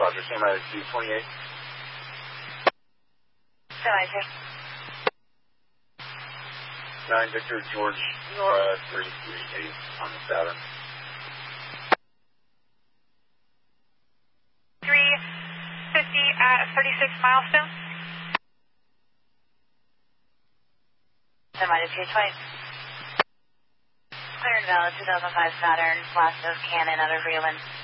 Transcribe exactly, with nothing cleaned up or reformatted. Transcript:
Roger, same at two twenty-eight. Semi two. nine Victor George, Nora three three eight on the Saturn. three fifty at thirty-six milestone. Semi to two twenty. Clear and valid two thousand five Saturn, blast of cannon out of Reeland.